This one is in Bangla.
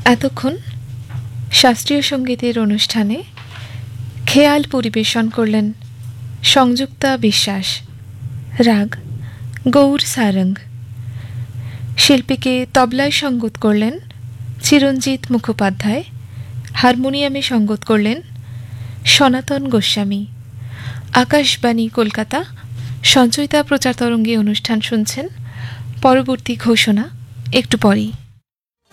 এতক্ষণ শাস্ত্রীয় সঙ্গীতের অনুষ্ঠানে খেয়াল পরিবেশন করলেন সংযুক্তা বিশ্বাস, রাগ গৌর সারঙ্গ। শিল্পীকে তবলায় সঙ্গত করলেন চিরঞ্জিত মুখোপাধ্যায়, হারমোনিয়ামে সঙ্গত করলেন সনাতন গোস্বামী। আকাশবাণী কলকাতা সঞ্চয়িতা প্রচার তরঙ্গে অনুষ্ঠান শুনছেন। পরবর্তী ঘোষণা একটু পরেই।